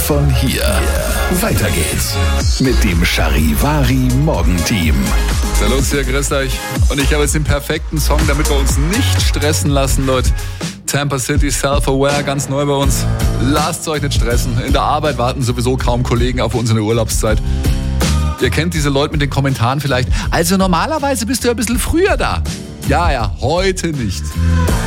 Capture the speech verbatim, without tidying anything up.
von hier. Weiter geht's mit dem Charivari Morgenteam. Salut, hier, grüßt euch. Und ich habe jetzt den perfekten Song, damit wir uns nicht stressen lassen, Leute. Tampa City, Self-Aware, ganz neu bei uns. Lasst euch nicht stressen. In der Arbeit warten sowieso kaum Kollegen auf uns in der Urlaubszeit. Ihr kennt diese Leute mit den Kommentaren vielleicht. Also normalerweise bist du ja ein bisschen früher da. Ja, ja, heute nicht.